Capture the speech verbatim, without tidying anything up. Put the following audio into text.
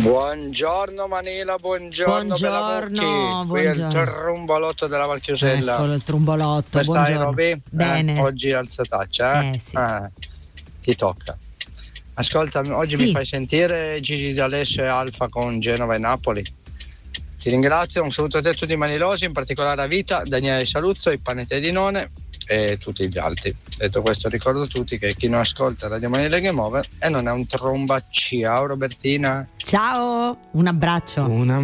Buongiorno Manila, buongiorno, buongiorno, qui è il buongiorno. trumbolotto della Valchiusella. Eccolo il trumbolotto. Come stai, buongiorno. Roby? Bene. Eh, oggi alzataccia, eh? Eh, sì. Eh, ti tocca. Ascolta, oggi Sì. mi fai sentire Gigi D'Alessio e Alfa con Genova e Napoli. Ti ringrazio, un saluto a te tutti i manilosi, in particolare a Vita, Daniele Saluzzo, i Panetedinone e tutti gli altri. Detto questo, ricordo a tutti che chi non ascolta Radio Manila Game Over e non è un tromba. Ciao Robertina. Ciao, un abbraccio. Una